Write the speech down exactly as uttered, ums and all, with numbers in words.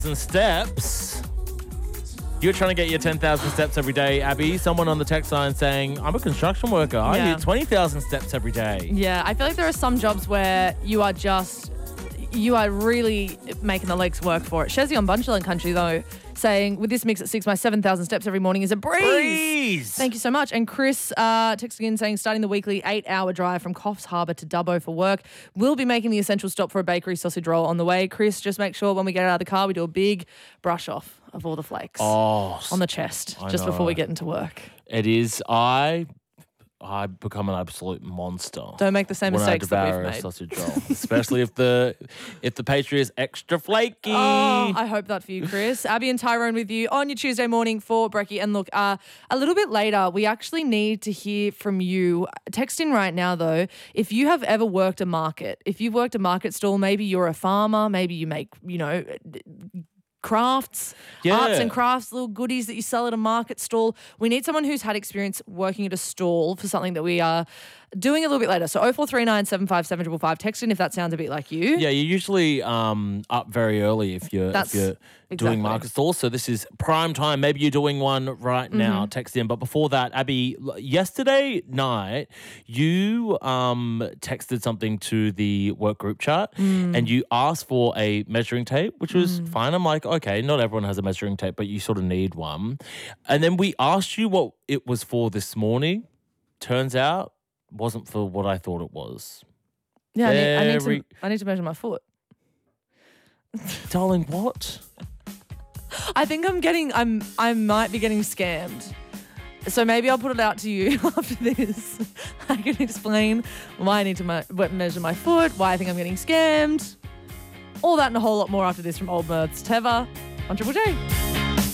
steps. You're trying to get your ten thousand steps every day, Abby. Someone on the text line saying, I'm a construction worker. I Yeah. need twenty thousand steps every day. Yeah, I feel like there are some jobs where you are just, you are really making the legs work for it. Shezzy on Bunchland Country, though, saying, with this mix at six, my seven thousand steps every morning is a breeze. Breeze. Thank you so much. And Chris uh, texting in saying, starting the weekly eight-hour drive from Coffs Harbour to Dubbo for work. We'll be making the essential stop for a bakery sausage roll on the way. Chris, just make sure when we get out of the car, we do a big brush off of all the flakes Oh, on the chest I just know. before we get into work. It is. I I become an absolute monster. Don't make the same when mistakes I that devour we've a made. sausage roll, especially if the if the pastry is extra flaky. Oh, I hope that for you, Chris. Abby and Tyrone with you on your Tuesday morning for Brekkie. And look, uh, a little bit later, we actually need to hear from you. Text in right now, though, if you have ever worked a market, if you've worked a market stall, maybe you're a farmer, maybe you make, you know, crafts, Yeah. arts and crafts, little goodies that you sell at a market stall. We need someone who's had experience working at a stall for something that we are doing a little bit later. So oh four three nine, seven five seven five five. Text in if that sounds a bit like you. Yeah, you're usually um, up very early if you're That's if you're exactly. doing market stalls. So this is prime time. Maybe you're doing one right now. Mm-hmm. Text in. But before that, Abby, l- yesterday night you um, texted something to the work group chat Mm. and you asked for a measuring tape, which was fine. I'm like, okay, not everyone has a measuring tape, but you sort of need one. And then we asked you what it was for this morning. Turns out, wasn't for what I thought it was. Yeah, I need, I, need Very- to, I need to measure my foot. Darling, what? I think I'm getting, I'm, I might be getting scammed. So maybe I'll put it out to you after this. I can explain why I need to me- measure my foot, why I think I'm getting scammed. All that and a whole lot more after this from Old Mirth's Teva on Triple J.